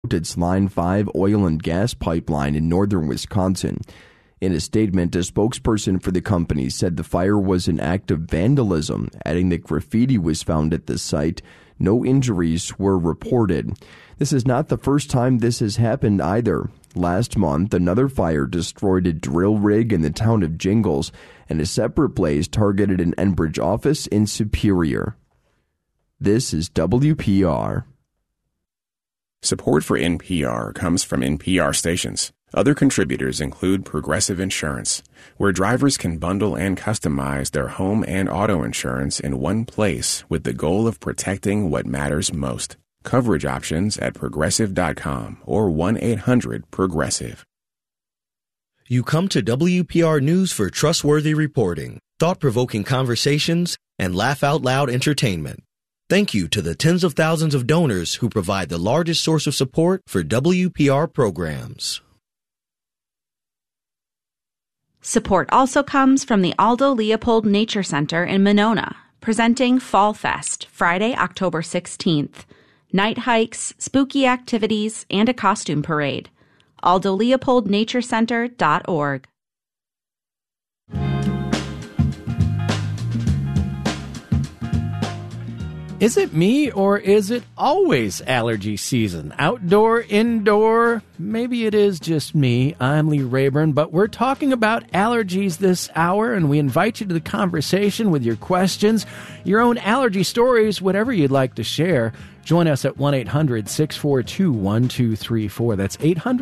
its Line 5 oil and gas pipeline in northern Wisconsin. In a statement, a spokesperson for the company said the fire was an act of vandalism, adding that graffiti was found at the site. No injuries were reported. This is not the first time this has happened either. Last month, another fire destroyed a drill rig in the town of Jingles, and a separate blaze targeted an Enbridge office in Superior. This is WPR. Support for NPR comes from NPR stations. Other contributors include Progressive Insurance, where drivers can bundle and customize their home and auto insurance in one place with the goal of protecting what matters most. Coverage options at Progressive.com or 1-800-PROGRESSIVE. You come to WPR News for trustworthy reporting, thought-provoking conversations, and laugh-out-loud entertainment. Thank you to the tens of thousands of donors who provide the largest source of support for WPR programs. Support also comes from the Aldo Leopold Nature Center in Monona, presenting Fall Fest, Friday, October 16th. Night hikes, spooky activities, and a costume parade. AldoLeopoldNatureCenter.org. Is it me, or is it always allergy season? Outdoor, indoor? Maybe it is just me. I'm Lee Rayburn, but we're talking about allergies this hour, and we invite you to the conversation with your questions, your own allergy stories, whatever you'd like to share. Join us at 1-800-642-1234. That's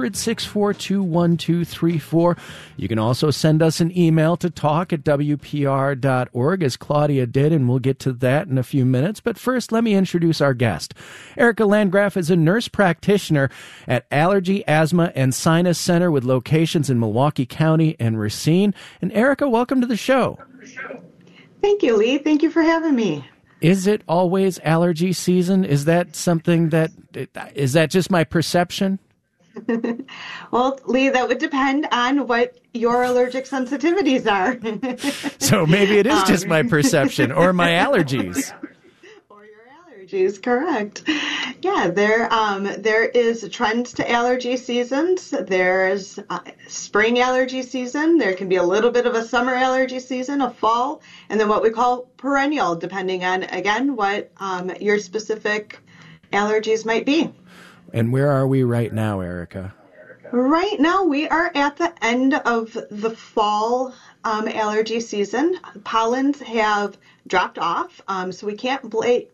800-642-1234. You can also send us an email to talk@wpr.org, as Claudia did, and we'll get to that in a few minutes. But first, let me introduce our guest. Erica Landgraf is a nurse practitioner at Allergy, Asthma, and Sinus Center with locations in Milwaukee County and Racine. And Erica, welcome to the show. Thank you, Lee. Thank you for having me. Is it always allergy season? Is that just my perception? Well, Lee, that would depend on what your allergic sensitivities are. So maybe it is just my perception or my allergies. Or your allergies, correct. Yeah, there is trends to allergy seasons. There's spring allergy season. There can be a little bit of a summer allergy season, a fall, and then what we call perennial, depending on, again, what your specific allergies might be. And where are we right now, Erica? Right now, we are at the end of the fall allergy season. Pollens have dropped off, so we can't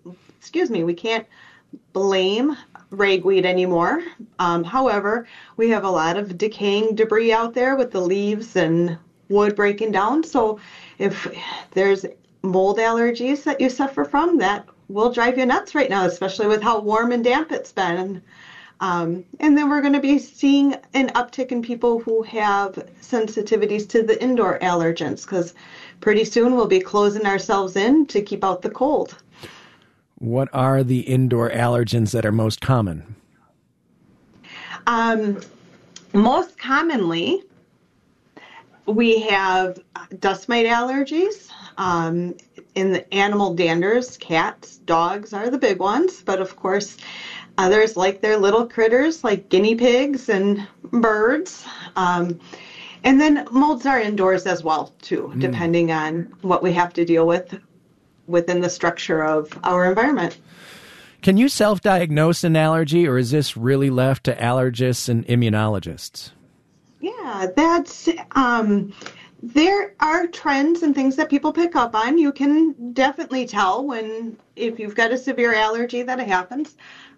blame ragweed anymore. However, we have a lot of decaying debris out there with the leaves and wood breaking down. So if there's mold allergies that you suffer from, that will drive you nuts right now, especially with how warm and damp it's been. And then we're going to be seeing an uptick in people who have sensitivities to the indoor allergens, because pretty soon we'll be closing ourselves in to keep out the cold. What are the indoor allergens that are most common? Most commonly, we have dust mite allergies. In the animal danders, cats, dogs are the big ones, but of course, others like their little critters like guinea pigs and birds. And then molds are indoors as well, too, depending on what we have to deal with within the structure of our environment. Can you self-diagnose an allergy, or is this really left to allergists and immunologists? Yeah, that's there are trends and things that people pick up on. You can definitely tell if you've got a severe allergy that it happens.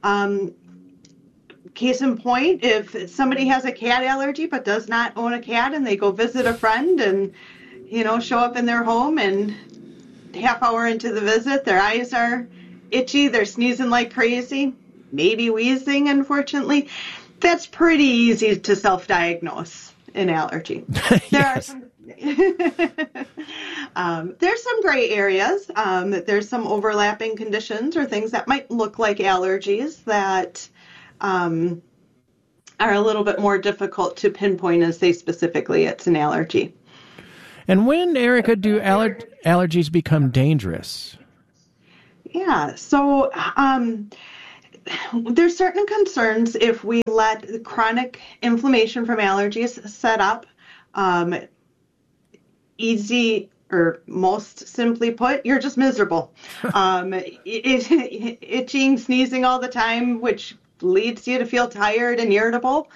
Case in point, if somebody has a cat allergy but does not own a cat and they go visit a friend and, show up in their home, and half hour into the visit, their eyes are itchy, they're sneezing like crazy, maybe wheezing, unfortunately, that's pretty easy to self-diagnose an allergy. Yes. There's some gray areas. There's some overlapping conditions or things that might look like allergies that are a little bit more difficult to pinpoint and say specifically it's an allergy. And when, Erica, do allergies become dangerous? Yeah, so there's certain concerns if we let chronic inflammation from allergies set up. Easy, or most simply put, you're just miserable. Itching, sneezing all the time, which leads you to feel tired and irritable.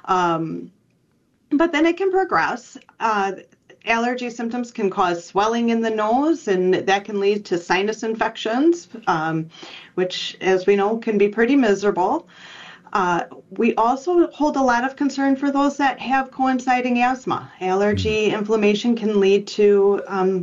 But then it can progress. Allergy symptoms can cause swelling in the nose, and that can lead to sinus infections, which, as we know, can be pretty miserable. We also hold a lot of concern for those that have coinciding asthma. Allergy inflammation can lead to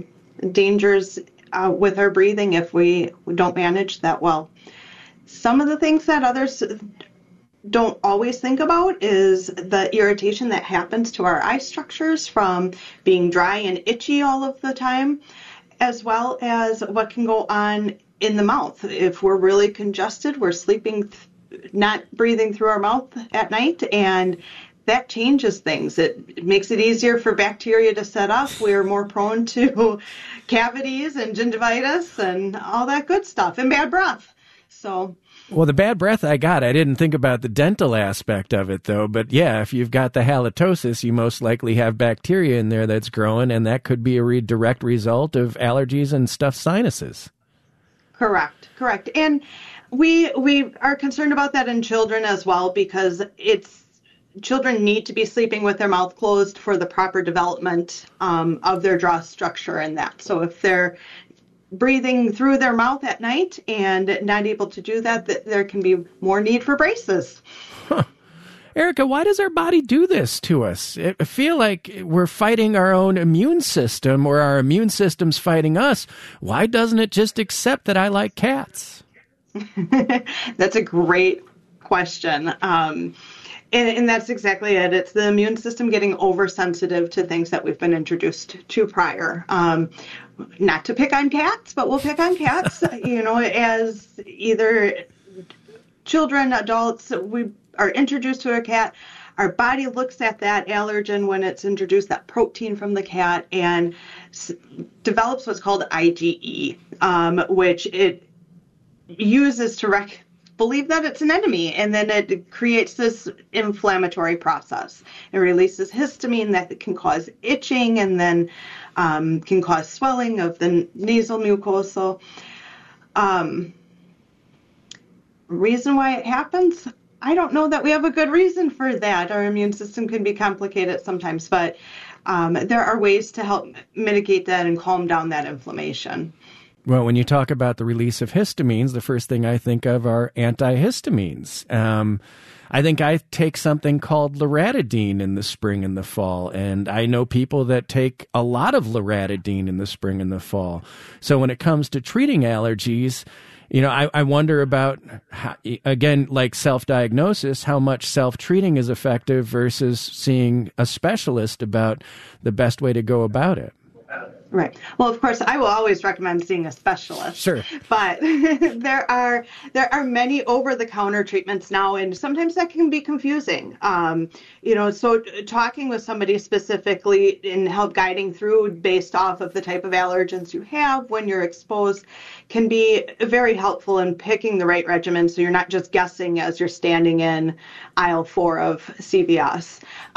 dangers with our breathing if we don't manage that well. Some of the things that others don't always think about is the irritation that happens to our eye structures from being dry and itchy all of the time, as well as what can go on in the mouth. If we're really congested, we're sleeping, not breathing through our mouth at night, and that changes things. It makes it easier for bacteria to set up. We're more prone to cavities and gingivitis and all that good stuff, and bad breath. Well, the bad breath I didn't think about the dental aspect of it, though. But yeah, if you've got the halitosis, you most likely have bacteria in there that's growing, and that could be a direct result of allergies and stuffed sinuses. Correct. And we are concerned about that in children as well, because children need to be sleeping with their mouth closed for the proper development of their jaw structure and that. So if they're breathing through their mouth at night and not able to do that, there can be more need for braces. Huh. Erica, why does our body do this to us? I feel like we're fighting our own immune system, or our immune system's fighting us. Why doesn't it just accept that I like cats? That's a great question. And that's exactly it. It's the immune system getting oversensitive to things that we've been introduced to prior. Not to pick on cats, but we'll pick on cats. As either children, adults, we are introduced to a cat. Our body looks at that allergen when it's introduced, that protein from the cat, and develops what's called IgE, which it uses to believe that it's an enemy, and then it creates this inflammatory process. It releases histamine that can cause itching, and then can cause swelling of the nasal mucosa. Reason why it happens? I don't know that we have a good reason for that. Our immune system can be complicated sometimes, but there are ways to help mitigate that and calm down that inflammation. Well, when you talk about the release of histamines, the first thing I think of are antihistamines. I think I take something called loratadine in the spring and the fall, and I know people that take a lot of loratadine in the spring and the fall. So when it comes to treating allergies, I wonder about, again, like self-diagnosis, how much self-treating is effective versus seeing a specialist about the best way to go about it. Right. Well, of course, I will always recommend seeing a specialist. Sure. But there are many over-the-counter treatments now, and sometimes that can be confusing. So talking with somebody specifically and help guiding through based off of the type of allergens you have when you're exposed can be very helpful in picking the right regimen, so you're not just guessing as you're standing in aisle 4 of CVS.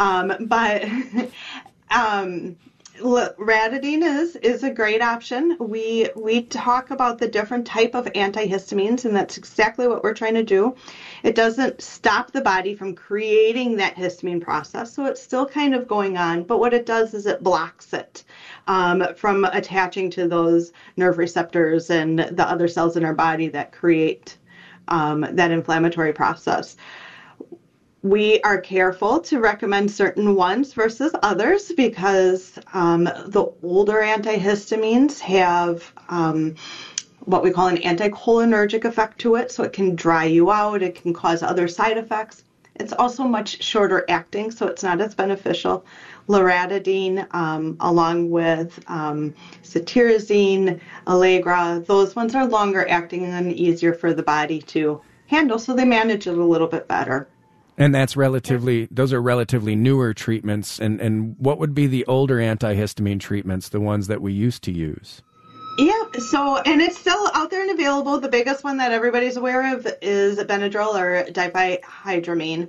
Loratadine is a great option. We talk about the different type of antihistamines, and that's exactly what we're trying to do. It doesn't stop the body from creating that histamine process, so it's still kind of going on, but what it does is it blocks it from attaching to those nerve receptors and the other cells in our body that create that inflammatory process. We are careful to recommend certain ones versus others because the older antihistamines have what we call an anticholinergic effect to it, so it can dry you out, it can cause other side effects. It's also much shorter acting, so it's not as beneficial. Loratadine, along with cetirizine, Allegra, those ones are longer acting and easier for the body to handle, so they manage it a little bit better. And those are relatively newer treatments. And what would be the older antihistamine treatments, the ones that we used to use? Yeah, so, and it's still out there and available. The biggest one that everybody's aware of is Benadryl or diphenhydramine.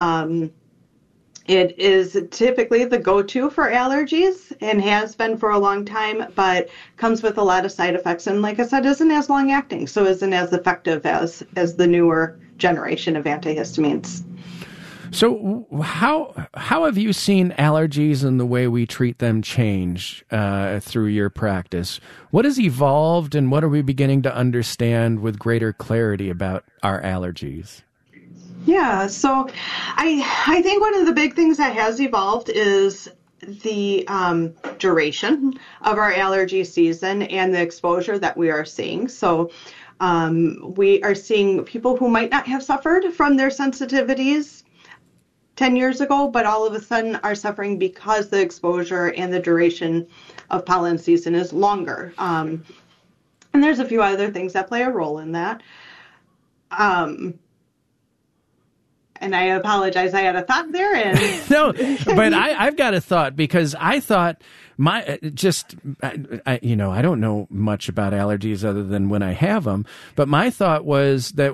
It is typically the go-to for allergies and has been for a long time, but comes with a lot of side effects. And like I said, isn't as long-acting, so isn't as effective as the newer generation of antihistamines. So how have you seen allergies and the way we treat them change through your practice? What has evolved, and what are we beginning to understand with greater clarity about our allergies? Yeah, so I think one of the big things that has evolved is the duration of our allergy season and the exposure that we are seeing. So we are seeing people who might not have suffered from their sensitivities 10 years ago, but all of a sudden are suffering because the exposure and the duration of pollen season is longer. And there's a few other things that play a role in that. And I apologize, I had a thought there. And No, but I've got a thought, because I thought I don't know much about allergies other than when I have them, but my thought was that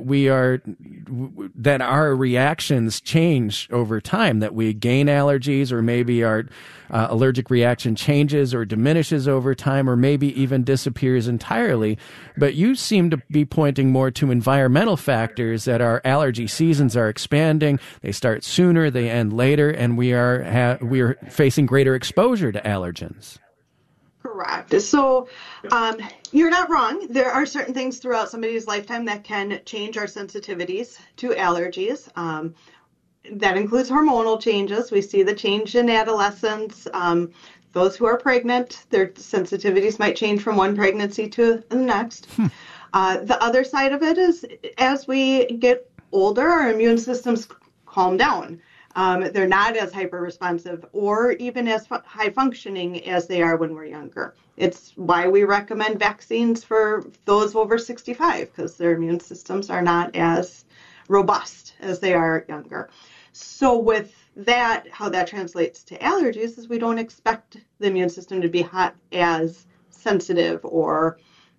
that our reactions change over time, that we gain allergies, or maybe our allergic reaction changes or diminishes over time, or maybe even disappears entirely. But you seem to be pointing more to environmental factors, that our allergy seasons are expanding, they start sooner, they end later, and we are facing greater exposure to allergens. Correct. So you're not wrong. There are certain things throughout somebody's lifetime that can change our sensitivities to allergies. That includes hormonal changes. We see the change in adolescence. Those who are pregnant, their sensitivities might change from one pregnancy to the next. The other side of it is, as we get older, our immune systems calm down. They're not as hyper-responsive or even as high-functioning as they are when we're younger. It's why we recommend vaccines for those over 65, because their immune systems are not as robust as they are younger. So with that, how that translates to allergies is we don't expect the immune system to be as sensitive or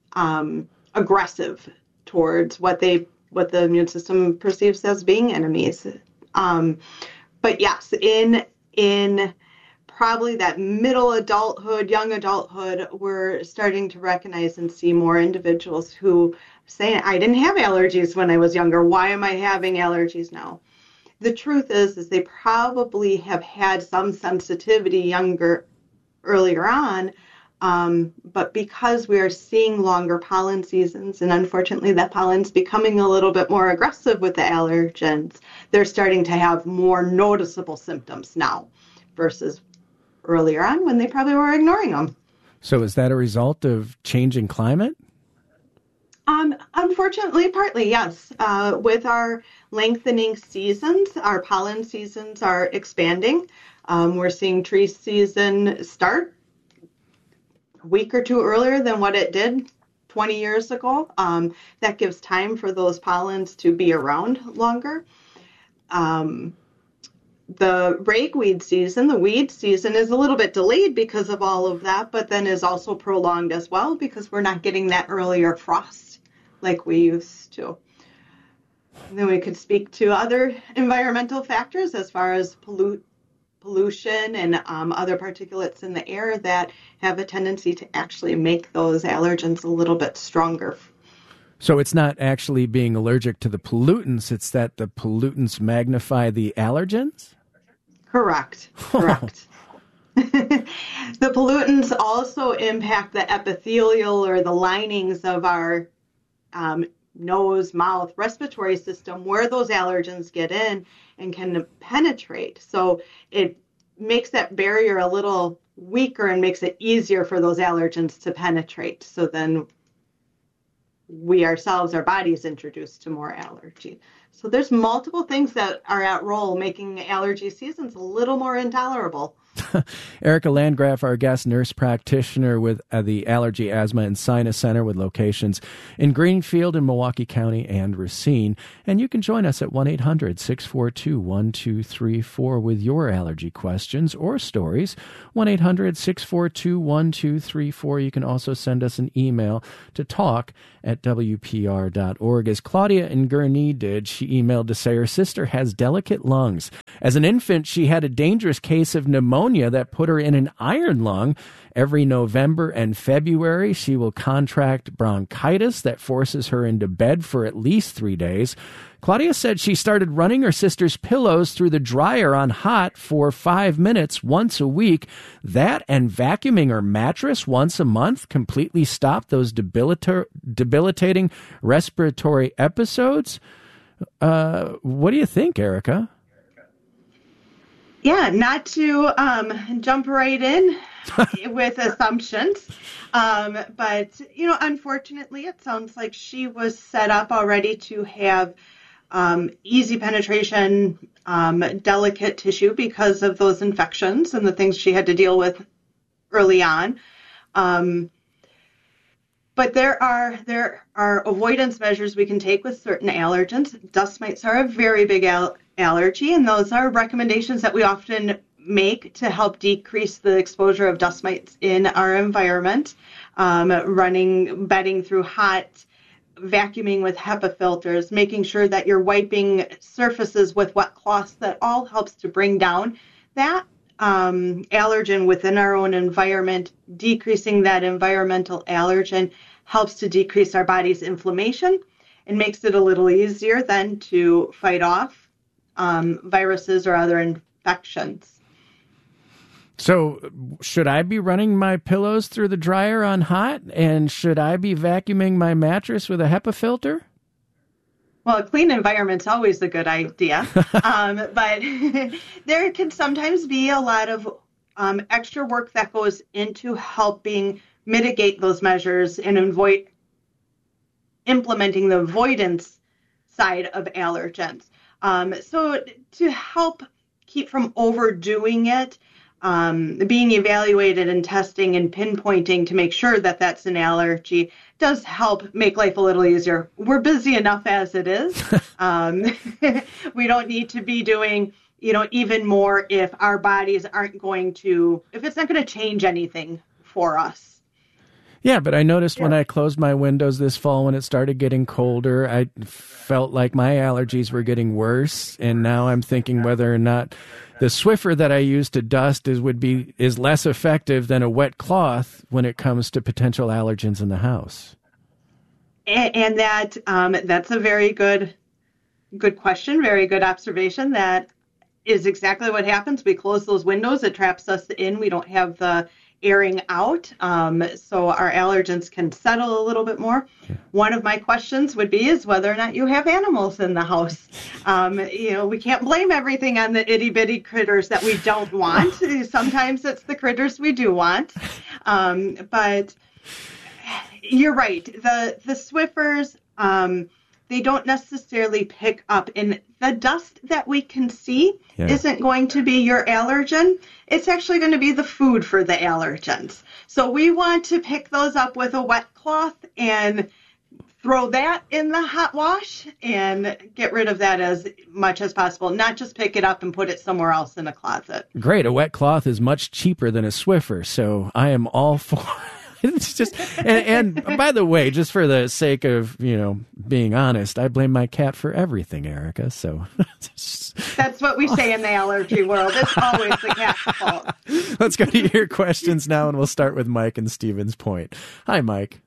aggressive towards what the immune system perceives as being enemies. But yes, in probably that middle adulthood, young adulthood, we're starting to recognize and see more individuals who say, I didn't have allergies when I was younger. Why am I having allergies now? The truth is they probably have had some sensitivity earlier on, but because we are seeing longer pollen seasons, and unfortunately that pollen's becoming a little bit more aggressive with the allergens, they're starting to have more noticeable symptoms now versus earlier on when they probably were ignoring them. So is that a result of changing climate? Unfortunately, partly, yes. With our lengthening seasons, our pollen seasons are expanding. We're seeing tree season start a week or two earlier than what it did 20 years ago. That gives time for those pollens to be around longer. The ragweed season, the weed season, is a little bit delayed because of all of that, but then is also prolonged as well because we're not getting that earlier frost like we used to. And then we could speak to other environmental factors as far as pollution and other particulates in the air that have a tendency to actually make those allergens a little bit stronger. So it's not actually being allergic to the pollutants, it's that the pollutants magnify the allergens? Correct. The pollutants also impact the epithelial or the linings of our nose, mouth, respiratory system, where those allergens get in and can penetrate. So it makes that barrier a little weaker and makes it easier for those allergens to penetrate. So then we ourselves, our body is introduced to more allergy. So there's multiple things that are at role making allergy seasons a little more intolerable. Erica Landgraf, our guest nurse practitioner with the Allergy, Asthma, and Sinus Center with locations in Greenfield and Milwaukee County and Racine. And you can join us at 1-800-642-1234 with your allergy questions or stories. 1-800-642-1234. You can also send us an email to talk@wpr.org. As Claudia in Gurnee did, she emailed to say her sister has delicate lungs. As an infant, she had a dangerous case of pneumonia that put her in an iron lung. Every November and February, she will contract bronchitis that forces her into bed for at least 3 days. Claudia said she started running her sister's pillows through the dryer on hot for 5 minutes once a week. That and vacuuming her mattress once a month completely stopped those debilitating respiratory episodes. What do you think, Erica? Yeah, not to jump right in with assumptions. But, unfortunately, it sounds like she was set up already to have easy penetration, delicate tissue because of those infections and the things she had to deal with early on. But there are avoidance measures we can take with certain allergens. Dust mites are a very big allergy, and those are recommendations that we often make to help decrease the exposure of dust mites in our environment. Bedding through hot, vacuuming with HEPA filters, making sure that you're wiping surfaces with wet cloths. That all helps to bring down that allergen within our own environment. Decreasing that environmental allergen helps to decrease our body's inflammation and makes it a little easier then to fight off viruses or other infections. So should I be running my pillows through the dryer on hot? And should I be vacuuming my mattress with a HEPA filter? Well, a clean environment's always a good idea. But there can sometimes be a lot of extra work that goes into helping mitigate those measures and implementing the avoidance side of allergens. So to help keep from overdoing it, being evaluated and testing and pinpointing to make sure that that's an allergy does help make life a little easier. We're busy enough as it is. We don't need to be doing, even more if our bodies if it's not going to change anything for us. Yeah, but I noticed when I closed my windows this fall, when it started getting colder, I felt like my allergies were getting worse. And now I'm thinking whether or not the Swiffer that I use to dust is less effective than a wet cloth when it comes to potential allergens in the house. And that's a very good question, very good observation. That is exactly what happens. We close those windows, it traps us in. We don't have the airing out, so our allergens can settle a little bit more. Yeah. One of my questions would be is whether or not you have animals in the house. We can't blame everything on the itty bitty critters that we don't want. Sometimes it's the critters we do want. But you're right. The Swiffers, they don't necessarily pick up in the dust that we can see. Yeah. Isn't going to be your allergen. It's actually going to be the food for the allergens. So we want to pick those up with a wet cloth and throw that in the hot wash and get rid of that as much as possible, not just pick it up and put it somewhere else in a closet. Great. A wet cloth is much cheaper than a Swiffer, so I am all for It's just, and by the way, just for the sake of, being honest, I blame my cat for everything, Erica. So that's what we say in the allergy world. It's always the cat's fault. Let's go to your questions now, and we'll start with Mike in Stevens Point. Hi, Mike.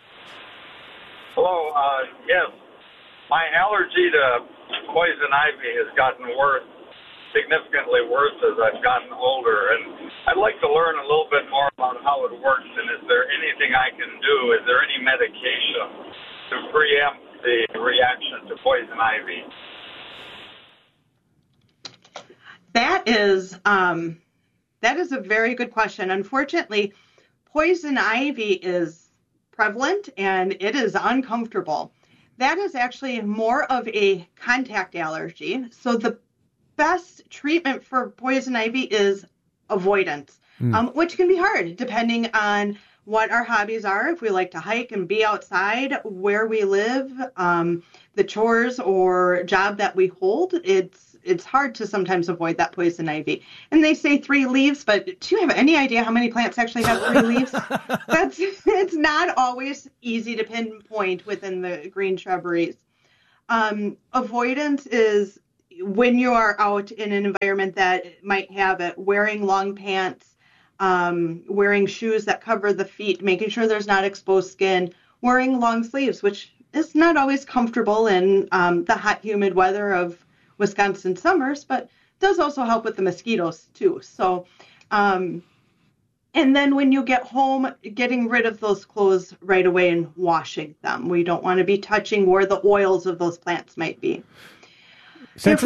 Hello. Yes, my allergy to poison ivy has gotten significantly worse as I've gotten older, and I'd like to learn a little bit more about how it works, and is there anything I can do? Is there any medication to preempt the reaction to poison ivy? That is a very good question. Unfortunately, poison ivy is prevalent and it is uncomfortable. That is actually more of a contact allergy. So the best treatment for poison ivy is avoidance, which can be hard depending on what our hobbies are. If we like to hike and be outside, where we live, the chores or job that we hold, it's hard to sometimes avoid that poison ivy. And they say 3 leaves, but do you have any idea how many plants actually have 3 leaves? It's not always easy to pinpoint within the green shrubberies. Avoidance is when you are out in an environment that might have it, wearing long pants, wearing shoes that cover the feet, making sure there's not exposed skin, wearing long sleeves, which is not always comfortable in the hot, humid weather of Wisconsin summers, but does also help with the mosquitoes too. So, and then when you get home, getting rid of those clothes right away and washing them. We don't want to be touching where the oils of those plants might be. Since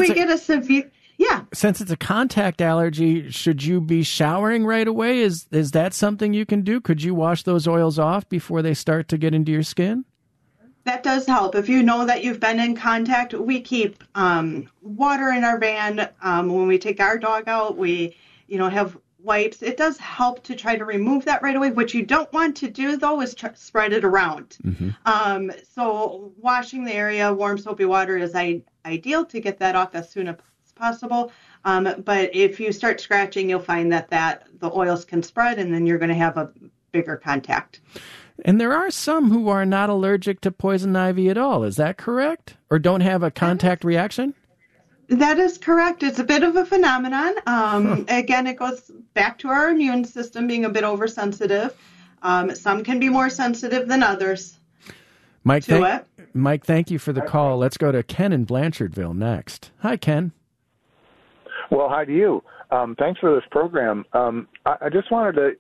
it's a contact allergy, should you be showering right away? Is that something you can do? Could you wash those oils off before they start to get into your skin? That does help. If you know that you've been in contact, we keep water in our van. When we take our dog out, we have wipes. It does help to try to remove that right away. What you don't want to do, though, is spread it around. Mm-hmm. So washing the area, warm soapy water is ideal to get that off as soon as possible. But if you start scratching, you'll find that the oils can spread, and then you're going to have a bigger contact. And there are some who are not allergic to poison ivy at all. Is that correct? Or don't have a contact reaction? That is correct. It's a bit of a phenomenon. Again, it goes back to our immune system being a bit oversensitive. Some can be more sensitive than others. Mike, thank you for the call. Let's go to Ken in Blanchardville next. Hi, Ken. Well, hi to you. Thanks for this program. I just wanted to,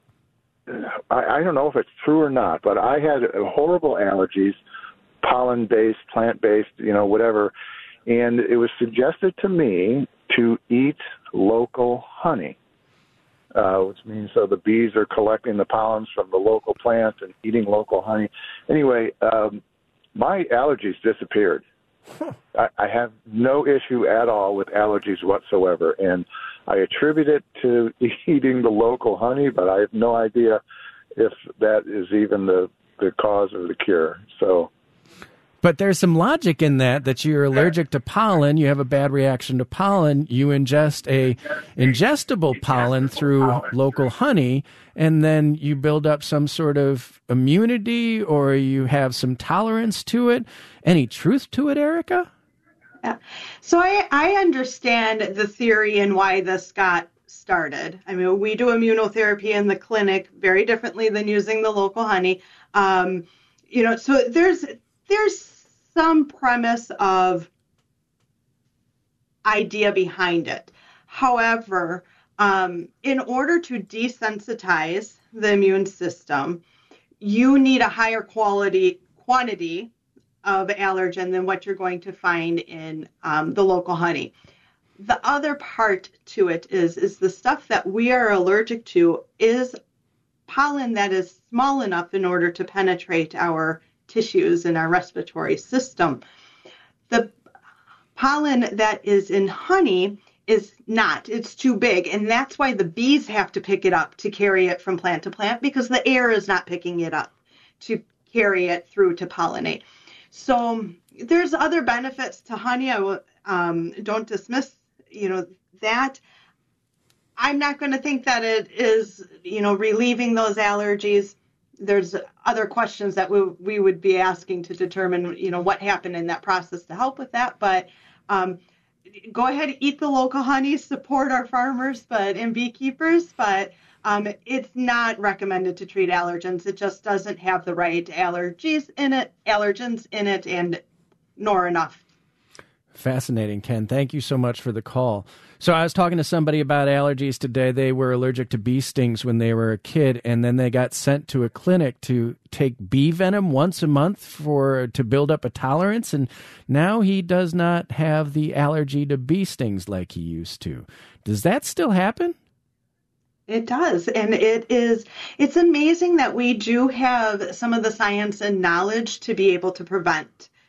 I don't know if it's true or not, but I had horrible allergies, pollen-based, plant-based, whatever, and it was suggested to me to eat local honey, which means so the bees are collecting the pollens from the local plant and eating local honey. Anyway, my allergies disappeared. I have no issue at all with allergies whatsoever, and I attribute it to eating the local honey, but I have no idea if that is even the cause of the cure. But there's some logic in that you're allergic to pollen, you have a bad reaction to pollen, you ingest a ingestible pollen through local honey, and then you build up some sort of immunity or you have some tolerance to it. Any truth to it, Erica? Yeah. So I understand the theory and why this got started. I mean, we do immunotherapy in the clinic very differently than using the local honey. So there's some premise of idea behind it. However, in order to desensitize the immune system, you need a higher quantity of allergen than what you're going to find in the local honey. The other part to it is the stuff that we are allergic to is pollen that is small enough in order to penetrate our tissues in our respiratory system. The pollen that is in honey is not. It's too big, and that's why the bees have to pick it up to carry it from plant to plant, because the air is not picking it up to carry it through to pollinate. So there's other benefits to honey. I don't dismiss, that. I'm not going to think that it is, relieving those allergies. There's other questions that we would be asking to determine, what happened in that process to help with that. But go ahead, eat the local honey, support our farmers and beekeepers, but it's not recommended to treat allergens. It just doesn't have the right allergens in it, and nor enough. Fascinating, Ken. Thank you so much for the call. So I was talking to somebody about allergies today. They were allergic to bee stings when they were a kid, and then they got sent to a clinic to take bee venom once a month to build up a tolerance, and now he does not have the allergy to bee stings like he used to. Does that still happen? It does, and it's amazing that we do have some of the science and knowledge to be able to prevent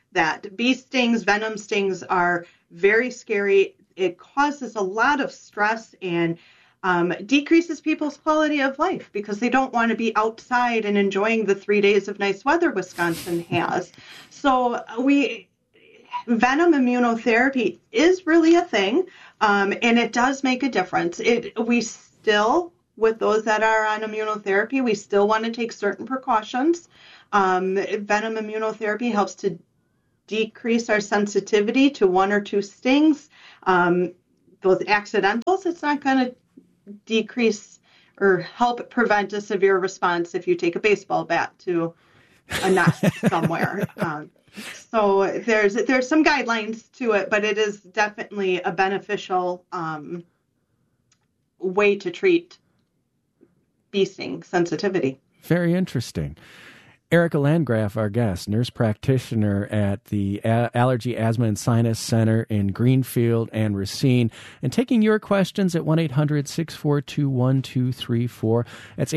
that bee stings, venom stings are very scary. It causes a lot of stress and decreases people's quality of life because they don't want to be outside and enjoying the 3 days of nice weather Wisconsin has. So venom immunotherapy is really a thing, and it does make a difference. We still, with those that are on immunotherapy, we still want to take certain precautions. Venom immunotherapy helps to decrease our sensitivity to 1 or 2 stings. Those accidentals, it's not going to decrease or help prevent a severe response if you take a baseball bat to a nest somewhere. So there's some guidelines to it, but it is definitely a beneficial way to treat bee sting sensitivity. Very interesting. Erica Landgraf, our guest, nurse practitioner at the Allergy, Asthma, and Sinus Center in Greenfield and Racine, and taking your questions at 1-800-642-1234. That's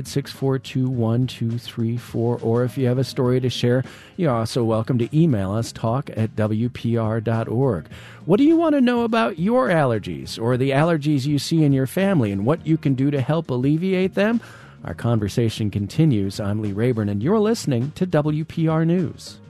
800-642-1234. Or if you have a story to share, you're also welcome to email us, talk@wpr.org. What do you want to know about your allergies or the allergies you see in your family and what you can do to help alleviate them? Our conversation continues. I'm Lee Rayburn, and you're listening to WPR News.